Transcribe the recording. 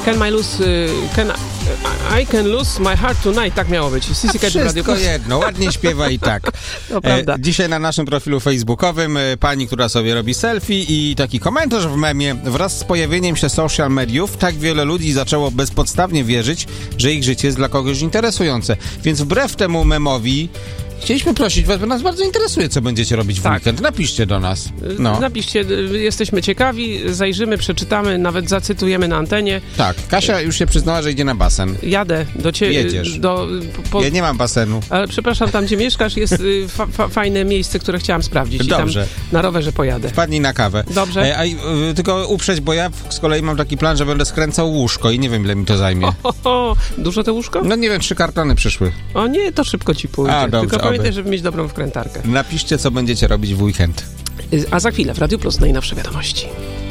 I can lose my heart tonight, tak miało być. Wszystko jedno, ładnie śpiewa i tak. To prawda. Dzisiaj na naszym profilu facebookowym pani, która sobie robi selfie i taki komentarz w memie. Wraz z pojawieniem się social mediów tak wiele ludzi zaczęło bezpodstawnie wierzyć, że ich życie jest dla kogoś interesujące. Więc wbrew temu memowi chcieliśmy prosić was, bo nas bardzo interesuje, co będziecie robić w weekend. Napiszcie do nas. No. Napiszcie, jesteśmy ciekawi, zajrzymy, przeczytamy, nawet zacytujemy na antenie. Tak, Kasia już się przyznała, że idzie na basen. Jadę do ciebie. Jedziesz. Ja nie mam basenu. Ale przepraszam, tam gdzie mieszkasz jest fajne miejsce, które chciałam sprawdzić. Dobrze. I tam na rowerze pojadę. Wpadnij na kawę. Dobrze. Tylko uprzeć, bo ja z kolei mam taki plan, że będę skręcał łóżko i nie wiem, ile mi to zajmie. Dużo te łóżko? No nie wiem, 3 kartony przyszły. O nie, to szybko ci pójdzie. A, dobrze, tylko pamiętaj, żeby mieć dobrą wkrętarkę. Napiszcie, co będziecie robić w weekend. A za chwilę w Radio Plus najnowsze wiadomości.